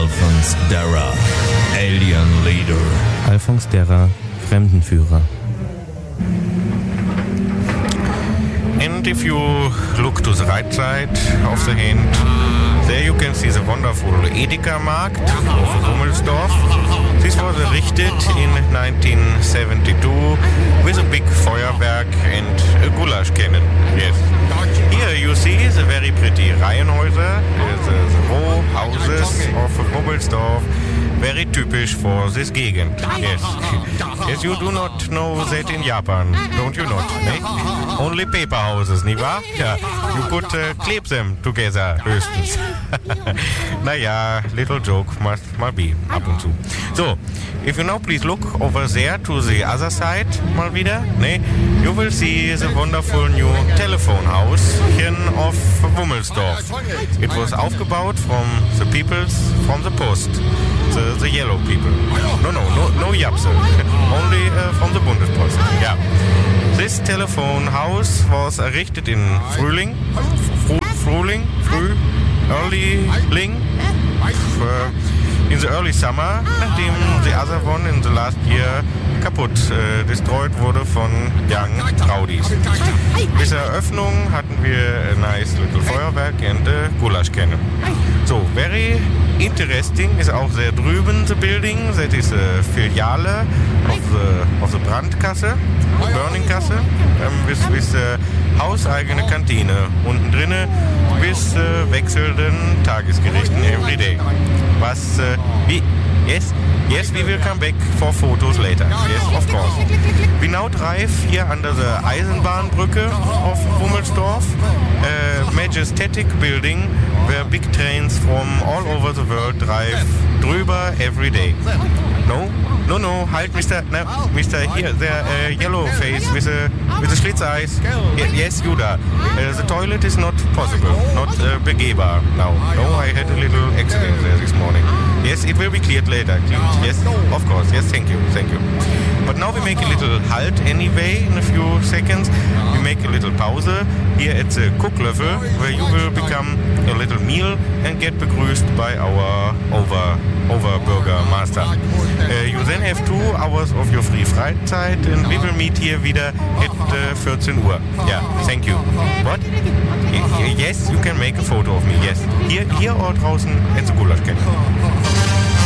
Alphonse Darra, Alien Leader. Alphonse Darra, Fremdenführer. And if you look to the right side of the hand, there you can see the wonderful Edeka Markt of Wummelsdorf. This was erected in 1972 with a big Feuerwerk and a goulash cannon. Yes. Here you see the very pretty Reihenhäuser, the row houses of Wummelsdorf, very typisch for this Gegend. Yes. Yes, you do not know that in Japan, don't you not? Ne? Only paper houses, nicht wahr? Ja, you could kleb them together, höchstens. Naja, little joke must mal be, ab und zu. So, if you now please look over there to the other side, mal wieder, ne? You will see the wonderful new telephone house here of Wummelsdorf. It was aufgebaut from the peoples from the post, the yellow people. No Japse, only from the Bundespost. Yeah. This telephone house was errichtet in Frühling, in the early summer, nachdem the other one in the last year kaputt, destroyed wurde von Young Rowdies. Bis Eröffnung hatten wir a nice little Feuerwerk and a goulash cannon. So, very interesting is auch there drüben the building, that is a Filiale of the Brandkasse, Burningkasse, with hauseigene Kantine unten drinne, bis wechselnden Tagesgerichten every day. Was, Yes, we will come back for photos later. Yes, of course. We now drive here under the Eisenbahnbrücke of Wummelsdorf, a majestic building where big trains from all over the world drive drüber every day. No, halt, Mr. here, the yellow face with the Schlitz eyes. Yes, Judah. The toilet is not possible, not begehbar now. No, I had a little accident there this morning. Yes, it will be cleared later. Yes, of course. Yes, thank you. But now we make a little halt anyway in a few seconds. We make a little pause here at the Cooklöffel, where you will become a little meal and get begrüßt by our Oberbürgermeister. You then have 2 hours of your free Freizeit and we will meet here wieder at 14 Uhr. Yeah, thank you. What? Yes, you can make a photo of me. Yes. Hier or draußen at the Goulash Cannon.